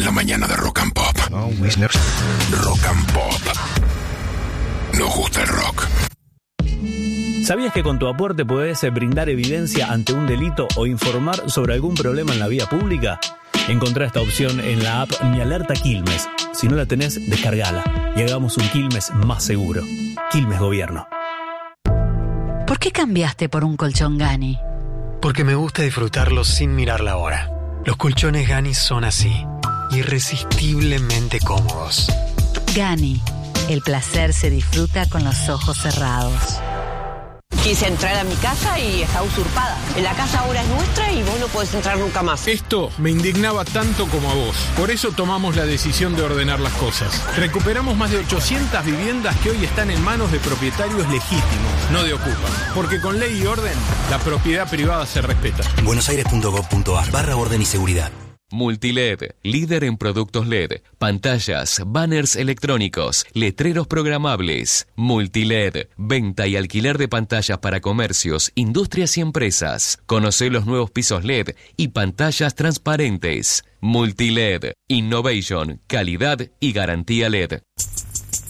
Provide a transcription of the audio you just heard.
La mañana de Rock and Pop. Rock and Pop. Nos gusta el rock. ¿Sabías que con tu aporte podés brindar evidencia ante un delito o informar sobre algún problema en la vía pública? Encontrá esta opción en la app Mi Alerta Quilmes. Si no la tenés, descargala y hagamos un Quilmes más seguro. Quilmes Gobierno. ¿Por qué cambiaste por un colchón Gani? Porque me gusta disfrutarlo sin mirar la hora. Los colchones Gani son así, irresistiblemente cómodos. Gani, el placer se disfruta con los ojos cerrados. Quise entrar a mi casa y está usurpada. La casa ahora es nuestra y vos no podés entrar nunca más. Esto me indignaba tanto como a vos. Por eso tomamos la decisión de ordenar las cosas. Recuperamos más de 800 viviendas que hoy están en manos de propietarios legítimos, no de ocupas. Porque con ley y orden, la propiedad privada se respeta. buenosaires.gov.ar/orden y seguridad. Multiled, líder en productos LED, pantallas, banners electrónicos, letreros programables. Multiled, venta y alquiler de pantallas para comercios, industrias y empresas. Conocé los nuevos pisos LED y pantallas transparentes. Multiled, innovation, calidad y garantía LED.